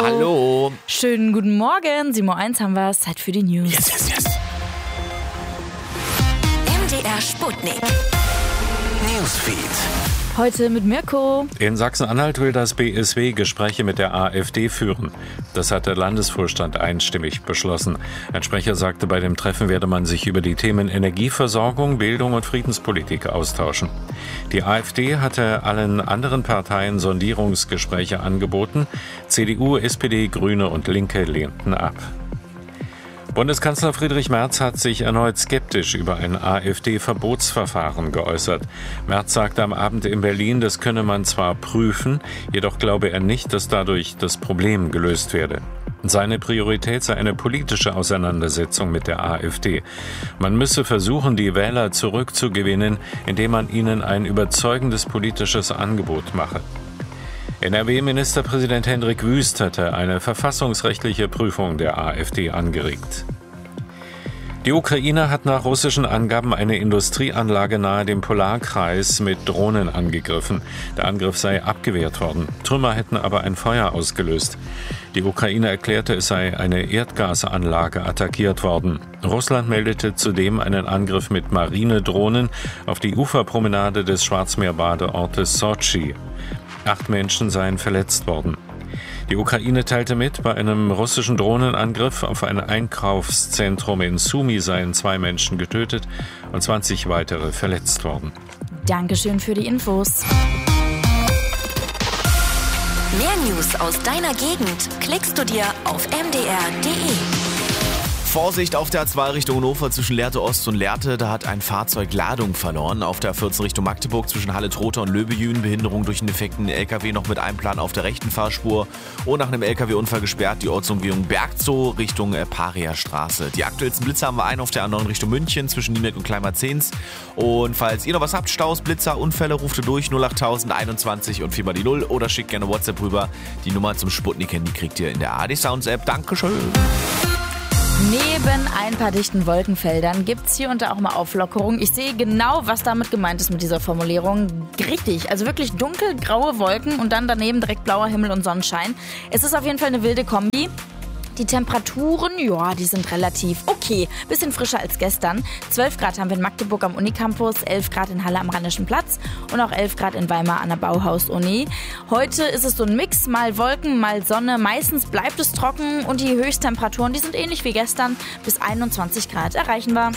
Hallo. Schönen guten Morgen. 7:01 haben wir. Zeit für die News. Yes. MDR Sputnik. Newsfeed. Heute mit Mirko. In Sachsen-Anhalt will das BSW Gespräche mit der AfD führen. Das hat der Landesvorstand einstimmig beschlossen. Ein Sprecher sagte, bei dem Treffen werde man sich über die Themen Energieversorgung, Bildung und Friedenspolitik austauschen. Die AfD hatte allen anderen Parteien Sondierungsgespräche angeboten. CDU, SPD, Grüne und Linke lehnten ab. Bundeskanzler Friedrich Merz hat sich erneut skeptisch über ein AfD-Verbotsverfahren geäußert. Merz sagte am Abend in Berlin, das könne man zwar prüfen, jedoch glaube er nicht, dass dadurch das Problem gelöst werde. Seine Priorität sei eine politische Auseinandersetzung mit der AfD. Man müsse versuchen, die Wähler zurückzugewinnen, indem man ihnen ein überzeugendes politisches Angebot mache. NRW-Ministerpräsident Hendrik Wüst hatte eine verfassungsrechtliche Prüfung der AfD angeregt. Die Ukraine hat nach russischen Angaben eine Industrieanlage nahe dem Polarkreis mit Drohnen angegriffen. Der Angriff sei abgewehrt worden. Trümmer hätten aber ein Feuer ausgelöst. Die Ukraine erklärte, es sei eine Erdgasanlage attackiert worden. Russland meldete zudem einen Angriff mit Marinedrohnen auf die Uferpromenade des Schwarzmeerbadeortes Sotschi. 8 Menschen seien verletzt worden. Die Ukraine teilte mit, bei einem russischen Drohnenangriff auf ein Einkaufszentrum in Sumy seien 2 Menschen getötet und 20 weitere verletzt worden. Dankeschön für die Infos. Mehr News aus deiner Gegend klickst du dir auf mdr.de. Vorsicht auf der A2 Richtung Hannover zwischen Lehrte Ost und Lehrte. Da hat ein Fahrzeug Ladung verloren. Auf der A14 Richtung Magdeburg zwischen Halle-Trotha und Löbejün. Behinderung durch einen defekten LKW noch mit Einplan auf der rechten Fahrspur. Und nach einem LKW-Unfall gesperrt die Ortsumgehung Bergzow Richtung Paria-Straße. Die aktuellsten Blitzer haben wir einen auf der A9 Richtung München zwischen Niemek und Kleinmarzens. Und falls ihr noch was habt, Staus, Blitzer, Unfälle, ruft ihr durch 08021 und 4 die 0 oder schickt gerne WhatsApp rüber. Die Nummer zum Sputnik-Handy kriegt ihr in der ARD Sounds App. Dankeschön. Neben ein paar dichten Wolkenfeldern gibt es hier und da auch mal Auflockerung. Ich sehe genau, was damit gemeint ist mit dieser Formulierung. Richtig, also wirklich dunkelgraue Wolken und dann daneben direkt blauer Himmel und Sonnenschein. Es ist auf jeden Fall eine wilde Kombi. Die Temperaturen, ja, die sind relativ okay. Bisschen frischer als gestern. 12 Grad haben wir in Magdeburg am Unicampus, 11 Grad in Halle am Rheinischen Platz und auch 11 Grad in Weimar an der Bauhaus-Uni. Heute ist es so ein Mix, mal Wolken, mal Sonne. Meistens bleibt es trocken und die Höchsttemperaturen, die sind ähnlich wie gestern. Bis 21 Grad erreichen wir.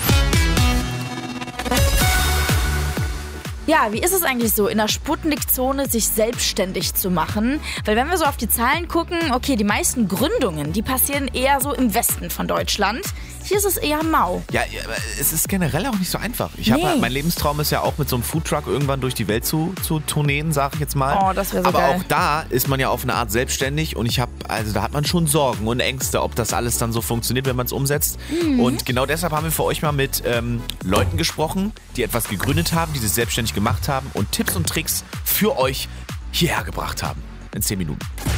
Ja, wie ist es eigentlich so, in der Sputnik-Zone sich selbstständig zu machen? Weil wenn wir so auf die Zahlen gucken, okay, die meisten Gründungen, die passieren eher so im Westen von Deutschland. Hier ist es eher mau. Ja, aber es ist generell auch nicht so einfach. Mein Lebenstraum ist ja auch mit so einem Foodtruck irgendwann durch die Welt zu tournieren, sag ich jetzt mal. Oh, das wäre so aber geil. auch da ist man ja auf eine Art selbstständig und da hat man schon Sorgen und Ängste, ob das alles dann so funktioniert, wenn man es umsetzt. Und genau deshalb haben wir für euch mal mit Leuten gesprochen, die etwas gegründet haben, die sich selbstständig gemacht haben und Tipps und Tricks für euch hierher gebracht haben. In 10 Minuten.